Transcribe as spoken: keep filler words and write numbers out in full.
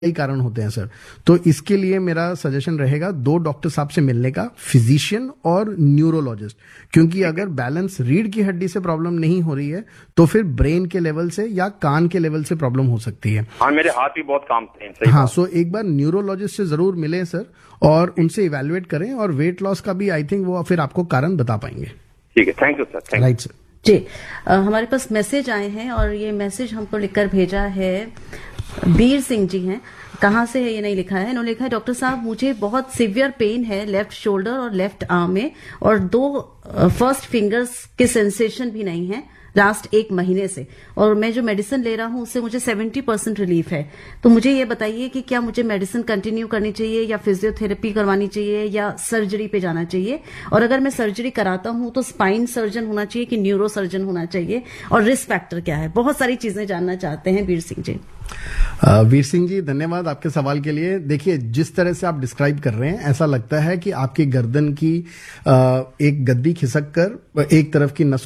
कई कारण होते हैं सर। तो इसके लिए मेरा सजेशन रहेगा दो डॉक्टर साहब से मिलने का, फिजिशियन और न्यूरोलॉजिस्ट, क्योंकि अगर बैलेंस रीढ़ की हड्डी से प्रॉब्लम नहीं हो रही है तो फिर ब्रेन के लेवल से या कान के लेवल से प्रॉब्लम हो सकती है। हाँ, मेरे हाथ भी बहुत काम थे। सही हाँ, सो एक बार न्यूरोलॉजिस्ट से जरूर मिलें सर और उनसे इवेलुएट करें, और वेट लॉस का भी आई थिंक वो फिर आपको कारण बता पाएंगे। ठीक है, thank you sir. Right sir. जी, आ, हमारे पास मैसेज आए हैं और ये मैसेज हमको लिखकर भेजा है बीर सिंह जी हैं। कहाँ से है ये नहीं लिखा है। इन्होंने लिखा है, डॉक्टर साहब मुझे बहुत सिवियर पेन है लेफ्ट शोल्डर और लेफ्ट आर्म में, और दो फर्स्ट फिंगर्स के सेंसेशन भी नहीं है लास्ट एक महीने से, और मैं जो मेडिसिन ले रहा हूँ उससे मुझे सेवेंटी परसेंट रिलीफ है। तो मुझे ये बताइए कि क्या मुझे मेडिसिन कंटिन्यू करनी चाहिए या फिजियोथेरेपी करवानी चाहिए या सर्जरी पे जाना चाहिए, और अगर मैं सर्जरी कराता हूँ तो स्पाइन सर्जन होना चाहिए कि न्यूरो सर्जन होना चाहिए, और रिस्क फैक्टर क्या है। बहुत सारी चीजें जानना चाहते हैं वीर सिंह जी। Uh, वीर सिंह जी, धन्यवाद आपके सवाल के लिए। देखिए, जिस तरह से आप डिस्क्राइब कर रहे हैं ऐसा लगता है कि आपकी गर्दन की uh, एक गद्दी खिसक कर एक तरफ की नस